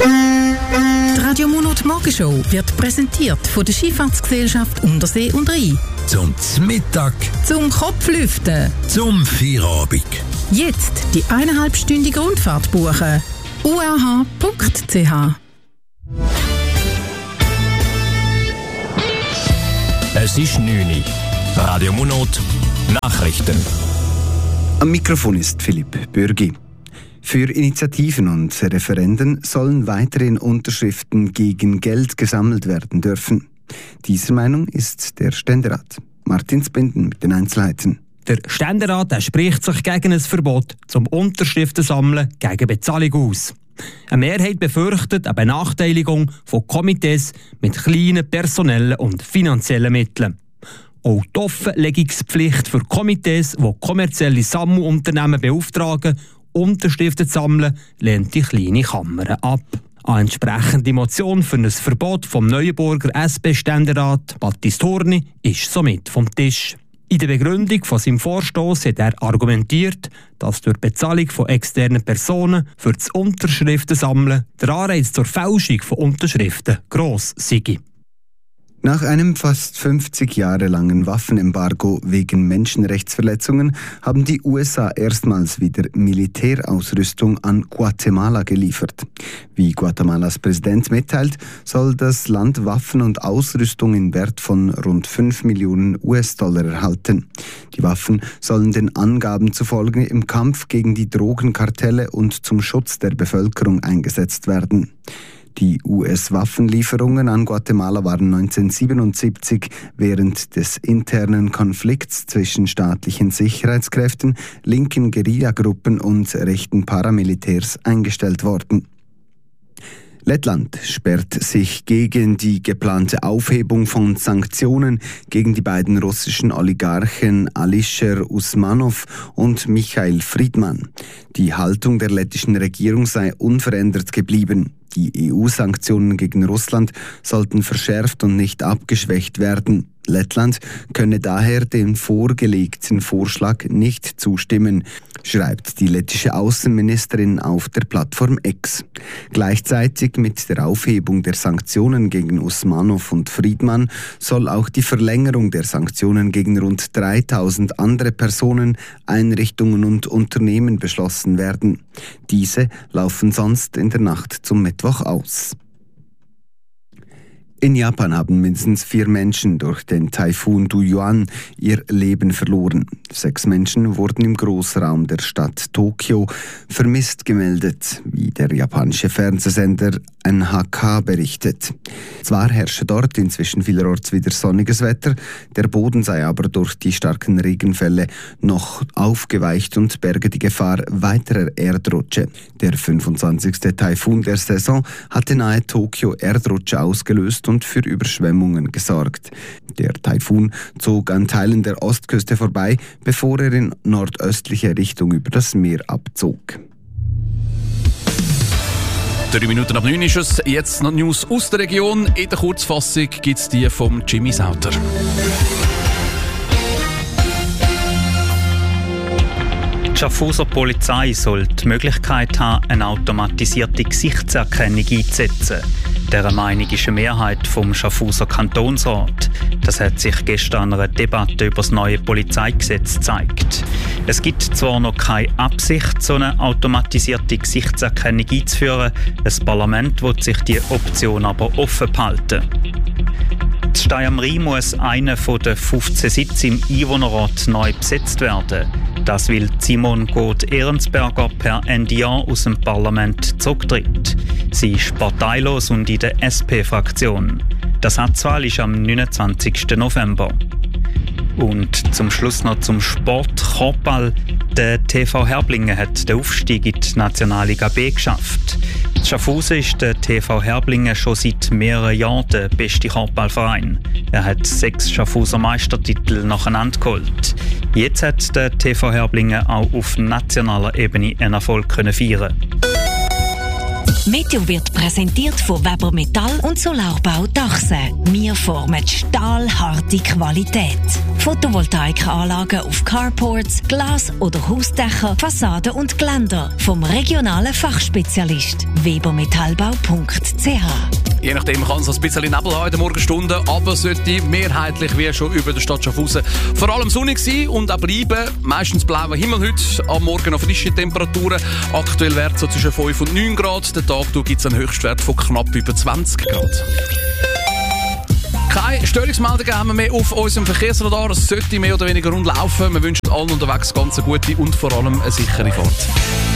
Die Radio Monat Morgenshow wird präsentiert von der Skifahrtsgesellschaft Untersee und Rhein. Zum Mittag, Zum Kopflüften. zum Feierabend. Jetzt die 1,5-stündige Rundfahrt buchen. uah.ch. Es ist 9 Uhr. Radio Monat Nachrichten. Am Mikrofon ist Philipp Bürgi. Für Initiativen und Referenden sollen weiterhin Unterschriften gegen Geld gesammelt werden dürfen. Dieser Meinung ist der Ständerat. Martin Spinden mit den Einzelheiten. Der Ständerat spricht sich gegen ein Verbot zum Unterschriften sammeln gegen Bezahlung aus. Eine Mehrheit befürchtet eine Benachteiligung von Komitees mit kleinen personellen und finanziellen Mitteln. Auch die Offenlegungspflicht für Komitees, die kommerzielle Sammelunternehmen beauftragen, Unterschriften zu sammeln, lehnt die kleine Kammer ab. Eine entsprechende Motion für ein Verbot vom Neuenburger SP-Ständerat Baptiste Horni ist somit vom Tisch. In der Begründung von seinem Vorstoss hat er argumentiert, dass durch Bezahlung von externen Personen für das Unterschriftensammeln der Anreiz zur Fälschung von Unterschriften gross sei. Nach einem fast 50 Jahre langen Waffenembargo wegen Menschenrechtsverletzungen haben die USA erstmals wieder Militärausrüstung an Guatemala geliefert. Wie Guatemalas Präsident mitteilt, soll das Land Waffen und Ausrüstung in Wert von rund 5 Millionen US-Dollar erhalten. Die Waffen sollen den Angaben zufolge im Kampf gegen die Drogenkartelle und zum Schutz der Bevölkerung eingesetzt werden. Die US-Waffenlieferungen an Guatemala waren 1977 während des internen Konflikts zwischen staatlichen Sicherheitskräften, linken Guerillagruppen und rechten Paramilitärs eingestellt worden. Lettland sperrt sich gegen die geplante Aufhebung von Sanktionen gegen die beiden russischen Oligarchen Alisher Usmanov und Michail Friedman. Die Haltung der lettischen Regierung sei unverändert geblieben. Die EU-Sanktionen gegen Russland sollten verschärft und nicht abgeschwächt werden. Lettland könne daher dem vorgelegten Vorschlag nicht zustimmen, schreibt die lettische Außenministerin auf der Plattform X. Gleichzeitig mit der Aufhebung der Sanktionen gegen Usmanov und Friedman soll auch die Verlängerung der Sanktionen gegen rund 3000 andere Personen, Einrichtungen und Unternehmen beschlossen werden. Diese laufen sonst in der Nacht zum Mittwoch aus. In Japan haben mindestens 4 Menschen durch den Taifun Dujuan ihr Leben verloren. 6 Menschen wurden im Großraum der Stadt Tokio vermisst gemeldet, wie der japanische Fernsehsender NHK berichtet. Zwar herrsche dort inzwischen vielerorts wieder sonniges Wetter, der Boden sei aber durch die starken Regenfälle noch aufgeweicht und berge die Gefahr weiterer Erdrutsche. Der 25. Taifun der Saison hatte nahe Tokio Erdrutsche ausgelöst und für Überschwemmungen gesorgt. Der Taifun zog an Teilen der Ostküste vorbei, bevor er in nordöstliche Richtung über das Meer abzog. 3 Minuten nach 9 ist es. Jetzt noch News aus der Region. In der Kurzfassung gibt es die von Jimmy Sauter. Die Schaffhauser Polizei soll die Möglichkeit haben, eine automatisierte Gesichtserkennung einzusetzen. Dieser Meinung ist eine Mehrheit vom Schaffhauser Kantonsrat. Das hat sich gestern an einer Debatte über das neue Polizeigesetz gezeigt. Es gibt zwar noch keine Absicht, so eine automatisierte Gesichtserkennung einzuführen. Das Parlament will sich die Option aber offen behalten. In Stey am Rhein muss einer der 15 Sitze im Einwohnerrat neu besetzt werden. Das will Simon Goth-Ehrensberger per Ende Jahr aus dem Parlament zurücktritt. Sie ist parteilos und in der SP-Fraktion. Die Ersatzwahl ist am 29. November. Und zum Schluss noch zum Sport. Korbball. Der TV Herblingen hat den Aufstieg in die Nationalliga B geschafft. In Schaffhausen ist der TV Herblingen schon seit mehreren Jahren der beste Korbballverein. Er hat 6 Schaffhauser Meistertitel nacheinander geholt. Jetzt hat der TV Herblingen auch auf nationaler Ebene einen Erfolg feiern können. Meteo wird präsentiert von Weber Metall und Solarbau Dachsen. Wir formen stahlharte Qualität. Photovoltaikanlagen auf Carports, Glas- oder Hausdächer, Fassaden und Geländer. Vom regionalen Fachspezialist webermetallbau.ch. Je nachdem kann es ein bisschen Nebel haben in der Morgenstunde, aber sollte mehrheitlich wie schon über der Stadt Schaffhausen vor allem sonnig sein und auch bleiben. Meistens blauer Himmel heute, am Morgen noch frische Temperaturen. Aktuell Wert so zwischen 5 und 9 Grad. Den Tag gibt es einen Höchstwert von knapp über 20 Grad. Keine Störungsmeldungen haben wir mehr auf unserem Verkehrsradar. Es sollte mehr oder weniger rund laufen. Wir wünschen allen unterwegs ganz eine gute und vor allem eine sichere Fahrt.